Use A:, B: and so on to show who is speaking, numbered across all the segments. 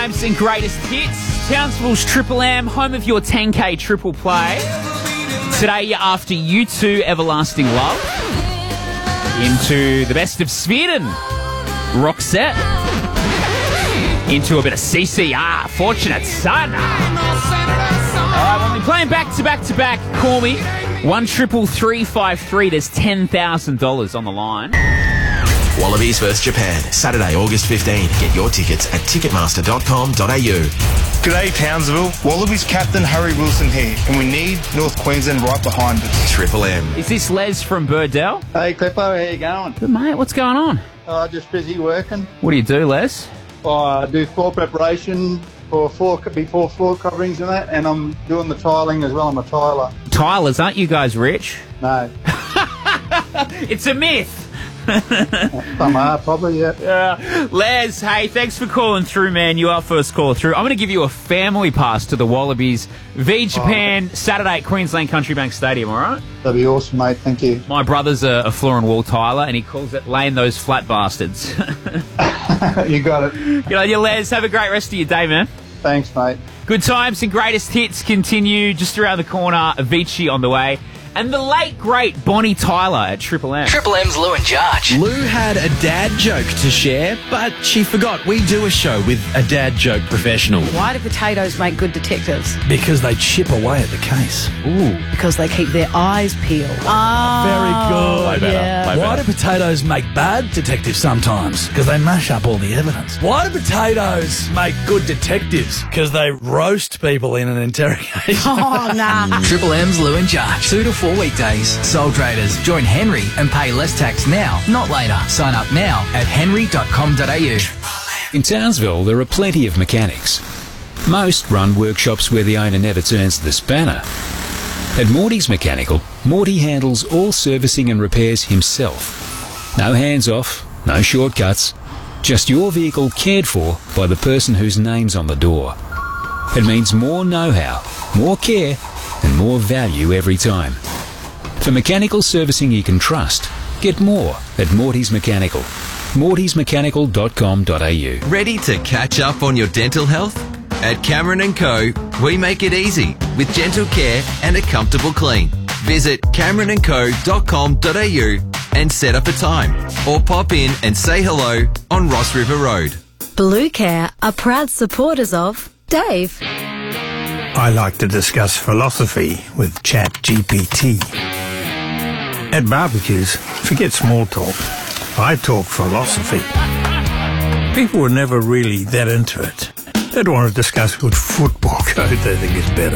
A: And greatest hits. Townsville's Triple M, home of your 10K triple play. Today you're after U2 Everlasting Love. Into the best of Sweden, Roxette. Into a bit of CCR, Fortunate Son. Alright, we'll be playing back to back to back. Call me. 13353. There's $10,000 on the line.
B: Wallabies vs Japan, Saturday, August 15. Get your tickets at ticketmaster.com.au.
C: G'day Townsville, Wallabies captain Harry Wilson here, and we need North Queensland right behind us.
B: Triple M.
A: Is this Les from Birdell?
D: Hey Clippo, how you going?
A: Good, mate. What's going on?
D: Just busy working.
A: What do you do, Les?
D: I do floor preparation before floor coverings and that, and I'm doing the tiling as well. I'm a tiler.
A: Tilers, aren't you guys rich?
D: No.
A: It's a myth.
D: Some are, probably, yeah.
A: Les, hey, thanks for calling through, man. You are first caller through. I'm going to give you a family pass to the Wallabies v Japan Saturday at Queensland Country Bank Stadium, all right?
D: That'd be awesome, mate. Thank you.
A: My brother's a floor and wall tiler, and he calls it laying those flat bastards.
D: You got it.
A: Good on you, Les. Have a great rest of your day, man.
D: Thanks, mate.
A: Good times and greatest hits continue just around the corner. Avicii on the way. And the late, great Bonnie Tyler at Triple M.
E: Triple M's Lou and Jarge.
F: Lou had a dad joke to share, but she forgot we do a show with a dad joke professional.
G: Why do potatoes make good detectives?
H: Because they chip away at the case.
A: Ooh.
G: Because they keep their eyes peeled.
H: Very good.
G: Yeah.
H: Why do potatoes make bad detectives sometimes? Because they mash up all the evidence. Why do potatoes make good detectives? Because they roast people in an interrogation.
G: Oh, nah.
E: Triple M's Lou and Jarge. 2 to 4 weekdays. Sole traders. Join Henry and pay less tax now, not later. Sign up now at henry.com.au.
I: In Townsville, there are plenty of mechanics. Most run workshops where the owner never turns the spanner. At Morty's Mechanical, Morty handles all servicing and repairs himself. No hands off, no shortcuts, just your vehicle cared for by the person whose name's on the door. It means more know-how, more care, and more value every time. For mechanical servicing you can trust, get more at Morty's Mechanical. mortysmechanical.com.au.
J: Ready to catch up on your dental health? At Cameron & Co, we make it easy with gentle care and a comfortable clean. Visit cameronandco.com.au and set up a time, or pop in and say hello on Ross River Road.
K: Blue Care are proud supporters of Dave.
L: I like to discuss philosophy with ChatGPT. At barbecues, forget small talk. I talk philosophy. People were never really that into it. They'd want to discuss which football code they think is better.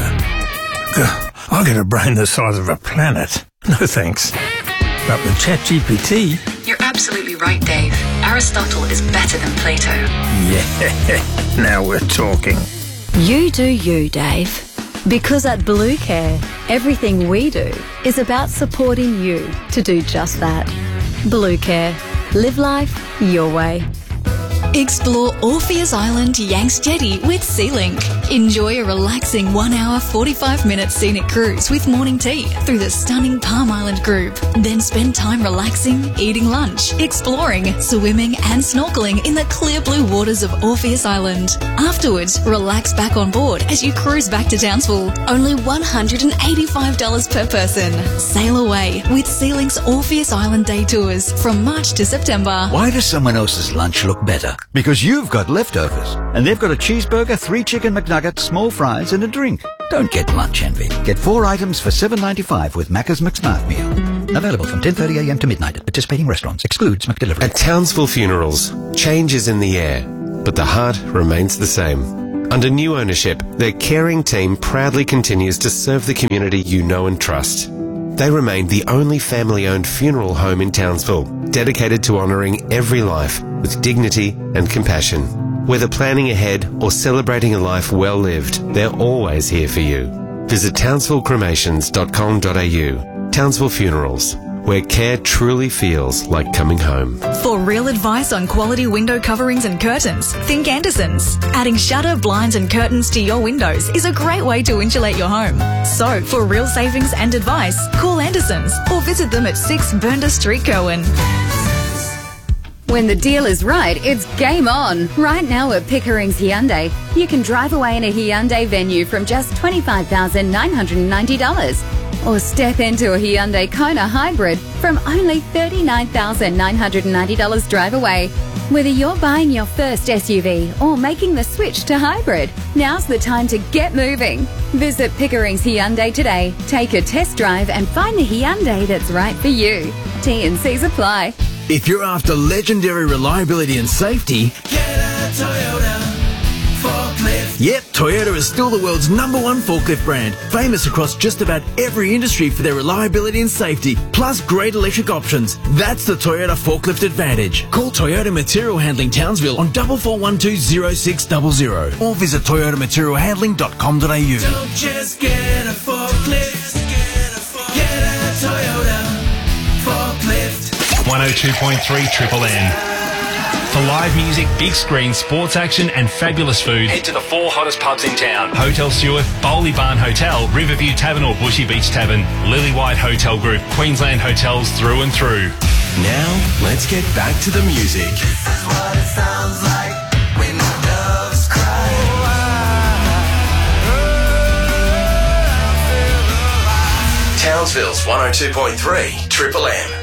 L: I got a brain the size of a planet. No thanks. But with ChatGPT...
M: You're absolutely right, Dave. Aristotle is better than Plato.
L: Yeah, now we're talking.
K: You do you, Dave. Because at Blue Care, everything we do is about supporting you to do just that. Blue Care. Live life your way.
N: Explore Orpheus Island Yanks Jetty with SeaLink. Enjoy a relaxing 1 hour 45-minute scenic cruise with morning tea through the stunning Palm Island group. Then spend time relaxing, eating lunch, exploring, swimming and snorkeling in the clear blue waters of Orpheus Island. Afterwards, relax back on board as you cruise back to Townsville. Only $185 per person. Sail away with SeaLink's Orpheus Island Day Tours from March to September.
O: Why does someone else's lunch look better? Because you've got leftovers. And they've got a cheeseburger, 3 chicken McNuggets, small fries and a drink. Don't get lunch envy. Get 4 items for $7.95 with Macca's McSmart Meal. Available from 10:30am to midnight at participating restaurants. Excludes McDelivery.
P: At Townsville Funerals, change is in the air, but the heart remains the same. Under new ownership, their caring team proudly continues to serve the community you know and trust. They remain the only family-owned funeral home in Townsville, dedicated to honouring every life with dignity and compassion. Whether planning ahead or celebrating a life well lived, they're always here for you. Visit townsvillecremations.com.au. Townsville Funerals, where care truly feels like coming home.
N: For real advice on quality window coverings and curtains, think Andersons. Adding shutter, blinds and curtains to your windows is a great way to insulate your home. So, for real savings and advice, call Andersons or visit them at 6 Bernda Street, Cowan.
Q: When the deal is right, it's game on. Right now at Pickering's Hyundai, you can drive away in a Hyundai Venue from just $25,990. Or step into a Hyundai Kona Hybrid from only $39,990 drive away. Whether you're buying your first SUV or making the switch to hybrid, now's the time to get moving. Visit Pickering's Hyundai today. Take a test drive and find the Hyundai that's right for you. T&Cs apply.
E: If you're after legendary reliability and safety, get a Toyota forklift. Yep, Toyota is still the world's #1 forklift brand, famous across just about every industry for their reliability and safety, plus great electric options. That's the Toyota Forklift Advantage. Call Toyota Material Handling Townsville on 44120600 or visit toyotamaterialhandling.com.au. Don't just get a forklift, get a Toyota forklift.
R: 102.3 Triple M. For live music, big screen, sports action and fabulous food, head to the 4 hottest pubs in town. Hotel Stewart, Bowley Barn Hotel, Riverview Tavern or Bushy Beach Tavern, Lily White Hotel Group, Queensland hotels through and through.
B: Now, let's get back to the music.
S: This is what it sounds like when the doves cry.
B: Townsville's 102.3 Triple M.